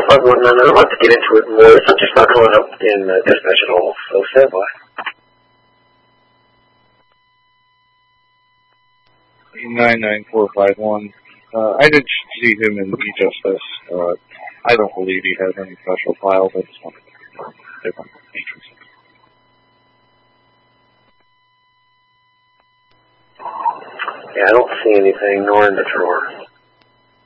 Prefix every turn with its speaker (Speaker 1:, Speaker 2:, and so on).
Speaker 1: 519, I'd like to get into it more. It's just not coming up in dispatch at all, so stand by.
Speaker 2: 99451. I did see him in E-Justice. I don't believe he has any special files. I just wanted to different features.
Speaker 1: Yeah, I don't see anything, nor in the drawer.